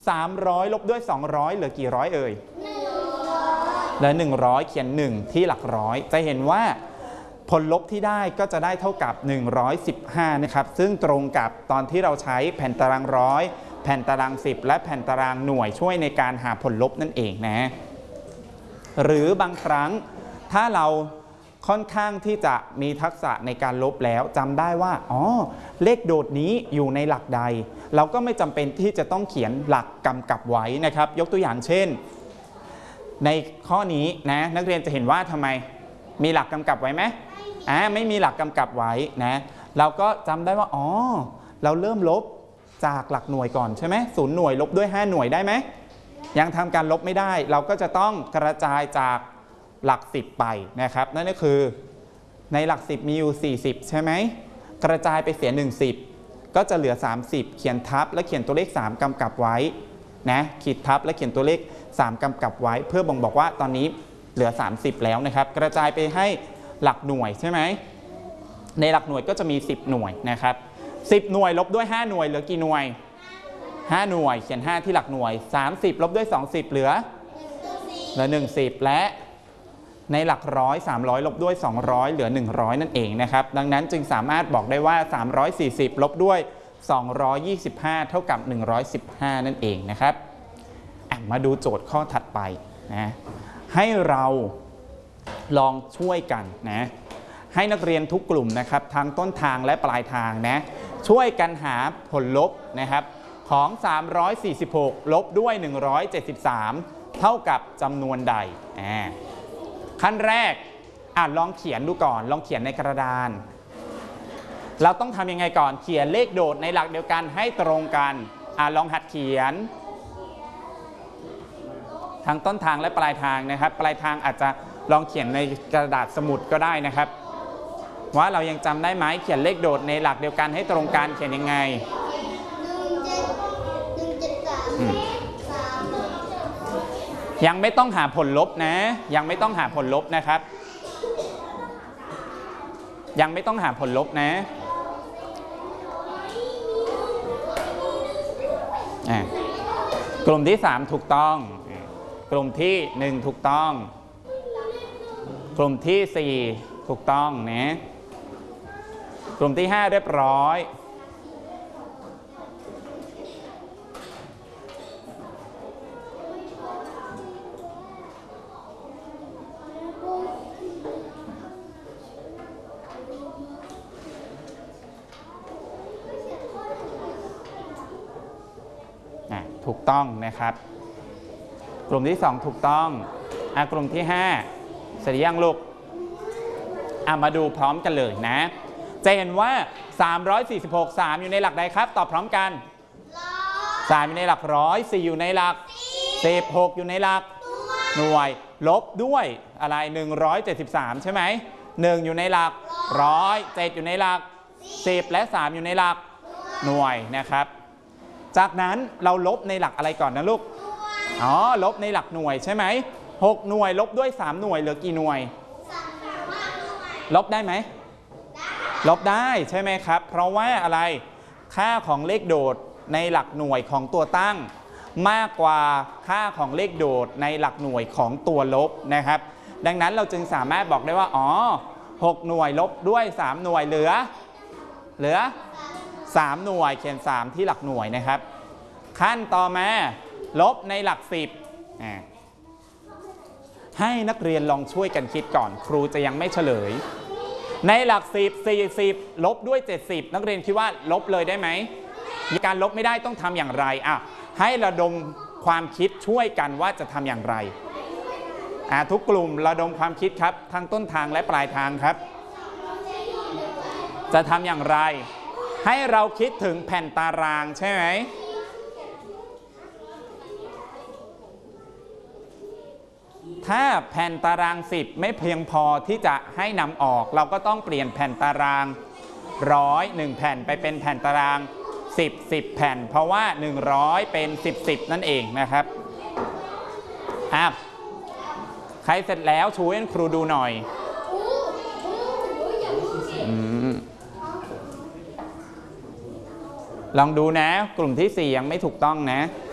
300ลบด้วย200เหลือกี่ร้อยเอ่ยเหลือ100เขียน1ที่หลักร้อยจะเห็นว่าผลลบที่ได้ก็จะได้เท่ากับ115นะครับซึ่งตรงกับตอนที่เราใช้แผ่นตารางร้อยแผ่นตาราง10และแผ่นตารางหน่วยช่วยในการหาผลลบนั่นเองนะหรือบางครั้งถ้าเราค่อนข้างที่จะมีทักษะในการลบแล้วจำได้ว่าเลขโดดนี้อยู่ในหลักใดเราก็ไม่จำเป็นที่จะต้องเขียนหลักกำกับไว้นะครับยกตัวอย่างเช่นในข้อนี้นะนักเรียนจะเห็นว่าทำไมมีหลักกำกับไว้ไหมไม่มีหลักกำกับไว้นะเราก็จำได้ว่าเราเริ่มลบจากหลักหน่วยก่อนใช่ไหม0หน่วยลบด้วย5หน่วยได้ไหมยังทำการลบไม่ได้เราก็จะต้องกระจายจากหลัก10ไปนะครับนั่นก็คือในหลัก10มีอยู่40ใช่ไหมกระจายไปเสีย10ก็จะเหลือ30เขียนทับและเขียนตัวเลข3กำกับไว้นะขีดทับและเขียนตัวเลข3กำกับไว้เพื่อบ่งบอกว่าตอนนี้เหลือ30แล้วนะครับกระจายไปให้หลักหน่วยใช่ไหมในหลักหน่วยก็จะมี10หน่วยนะครับ10หน่วยลบด้วย5หน่วยเหลือกี่หน่วย5หน่วยเขียน5ที่หลักหน่วย30ลบด้วย20เหลือ10และในหลักร้อย300ลบด้วย200เหลือ100นั่นเองนะครับดังนั้นจึงสามารถบอกได้ว่า340ลบด้วย225เท่ากับ115นั่นเองนะครับมาดูโจทย์ข้อถัดไปนะให้เราลองช่วยกันนะให้นักเรียนทุกกลุ่มนะครับทั้งต้นทางและปลายทางนะช่วยกันหาผลลบนะครับของ346ลบด้วย173เท่ากับจำนวนใดขั้นแรกลองเขียนดูก่อนลองเขียนในกระดานเราต้องทำยังไงก่อนเขียนเลขโดดในหลักเดียวกันให้ตรงกันลองหัดเขียนทั้งต้นทางและปลายทางนะครับปลายทางอาจจะลองเขียนในกระดาษสมุดก็ได้นะครับว่าเรายังจำได้ไหมเขียนเลขโดดในหลักเดียวกันให้ตรงกันเขียนยังไงยังไม่ต้องหาผลลบนะยังไม่ต้องหาผลลบนะครับยังไม่ต้องหาผลลบนะกลุ่มที่3ถูกต้องกลุ่มที่1ถูกต้องกลุ่มที่4ถูกต้องนะกลุ่มที่5เรียบร้อยถูกต้องนะครับกลุ่มที่2ถูกต้องกลุ่มที่5เสร็จยังลูกมาดูพร้อมกันเลยนะจะเห็นว่า346 3อยู่ในหลักใดครับตอบพร้อมกัน3อยู่ในหลักร้อย4อยู่ในหลัก10 6อยู่ในหลักหน่วยลบด้วยอะไร173ใช่ไหม1อยู่ในหลักร้อย7อยู่ในหลัก10และ3อยู่ในหลักหน่วยนะครับจากนั้นเราลบในหลักอะไรก่อนนะลูกลบในหลักหน่วยใช่ไหม6หน่วยลบด้วย3หน่วยเหลือกี่หน่วยลบได้ไหมลบได้ใช่ไหมครับเพราะว่าอะไรค่าของเลขโดดในหลักหน่วยของตัวตั้งมากกว่าค่าของเลขโดดในหลักหน่วยของตัวลบนะครับดังนั้นเราจึงสามารถบอกได้ว่า6หน่วยลบด้วย3หน่วยเหลือ3หน่วยเขียน3ที่หลักหน่วยนะครับขั้นต่อมาลบในหลัก10ให้นักเรียนลองช่วยกันคิดก่อนครูจะยังไม่เฉลยในหลัก10 40ลบด้วย70นักเรียนคิดว่าลบเลยได้ไหมการลบไม่ได้ต้องทำอย่างไรให้ระดมความคิดช่วยกันว่าจะทำอย่างไรทุกกลุ่มระดมความคิดครับทั้งต้นทางและปลายทางครับจะทำอย่างไรให้เราคิดถึงแผ่นตารางใช่ไหมถ้าแผ่นตาราง10ไม่เพียงพอที่จะให้นำออกเราก็ต้องเปลี่ยนแผ่นตาราง100 1แผ่นไปเป็นแผ่นตาราง10 แผ่นเพราะว่า100เป็น10 นั่นเองนะครับใครเสร็จแล้วชูให้ครูดูหน่อยลองดูนะกลุ่มที่4ยังไม่ถูกต้องนะ